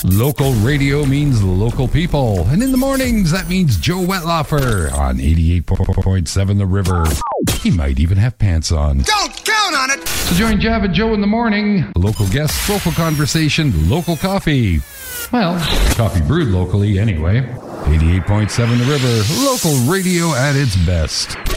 Local radio means local people. And in the mornings, that means Joe Wetlaufer on 88.7 The River. He might even have pants on. Don't count on it! So join Jav and Joe in the morning. Local guests, local conversation, local coffee. Well, coffee brewed locally anyway. 88.7 The River, local radio at its best.